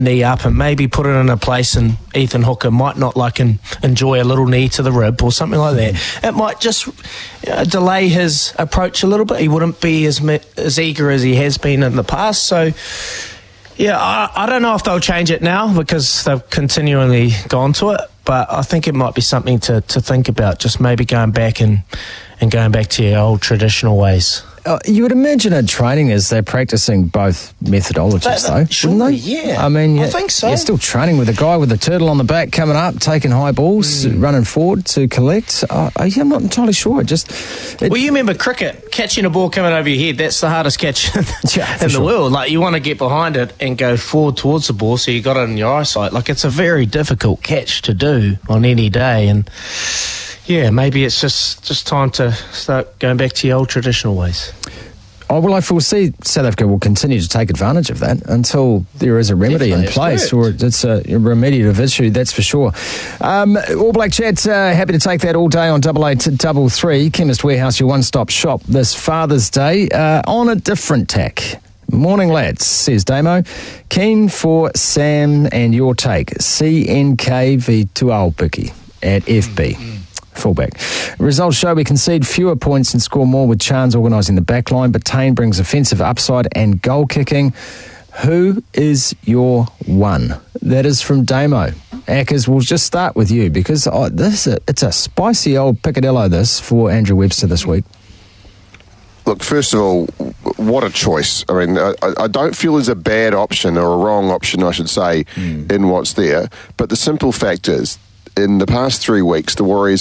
knee up and maybe put it in a place, and Ethan Hooker might not enjoy a little knee to the rib or something like that. It might just delay his approach a little bit. He wouldn't be as eager as he has been in the past. So, yeah, I don't know if they'll change it now because they've continually gone to it, but I think it might be something to think about, just maybe going back and going back to your old traditional ways. You would imagine at training as they're practicing both methodologies, though, surely, wouldn't they? Yeah. I mean, I think so. You're still training with a guy with a turtle on the back coming up, taking high balls, running forward to collect. I'm not entirely sure. Well, you remember cricket, catching a ball coming over your head, that's the hardest catch in the world. Like, you want to get behind it and go forward towards the ball so you got it in your eyesight. Like, it's a very difficult catch to do on any day, and yeah, maybe it's just time to start going back to your old traditional ways. Oh, well, I foresee South Africa will continue to take advantage of that until there is a remedy in place, or it's a remediative issue, that's for sure. All Black Chat, happy to take that all day on 8833. Chemist Warehouse, your one-stop shop this Father's Day, on a different tack. Morning, lads, says Damo. Keen for Sam and your take. CNK v Tuaupiki at FB. Fullback. Results show we concede fewer points and score more with Chance organising the back line, but Taine brings offensive upside and goal kicking. Who is your one? That is from Damo. Ackers, we'll just start with you because it's a spicy old picadillo this for Andrew Webster this week. Look, first of all, what a choice. I mean, I don't feel there's a bad option or a wrong option, I should say, in what's there. But the simple fact is, in the past 3 weeks, the Warriors